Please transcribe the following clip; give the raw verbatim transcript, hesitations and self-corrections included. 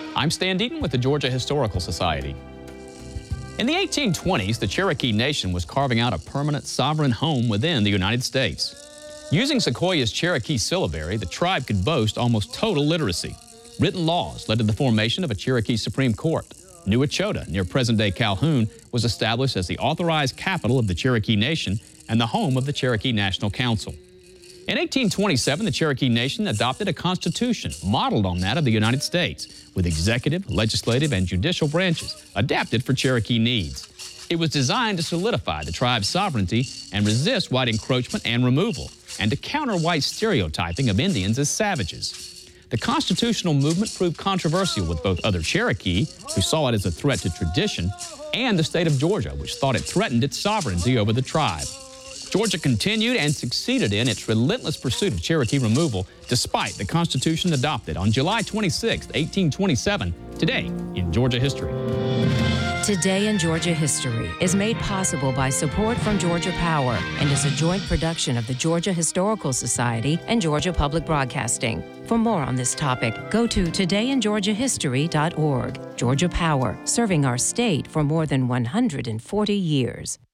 I'm Stan Deaton with the Georgia Historical Society. In the eighteen twenties, the Cherokee Nation was carving out a permanent sovereign home within the United States. Using Sequoyah's Cherokee syllabary, the tribe could boast almost total literacy. Written laws led to the formation of a Cherokee Supreme Court. New Echota, near present-day Calhoun, was established as the authorized capital of the Cherokee Nation and the home of the Cherokee National Council. In eighteen twenty-seven, the Cherokee Nation adopted a constitution modeled on that of the United States, with executive, legislative, and judicial branches adapted for Cherokee needs. It was designed to solidify the tribe's sovereignty and resist white encroachment and removal, and to counter white stereotyping of Indians as savages. The constitutional movement proved controversial with both other Cherokee, who saw it as a threat to tradition, and the state of Georgia, which thought it threatened its sovereignty over the tribe. Georgia continued and succeeded in its relentless pursuit of Cherokee removal, despite the Constitution adopted on July twenty-sixth, eighteen twenty-seven, today in Georgia History. Today in Georgia History is made possible by support from Georgia Power and is a joint production of the Georgia Historical Society and Georgia Public Broadcasting. For more on this topic, go to today in georgia history dot org. Georgia Power, serving our state for more than one hundred forty years.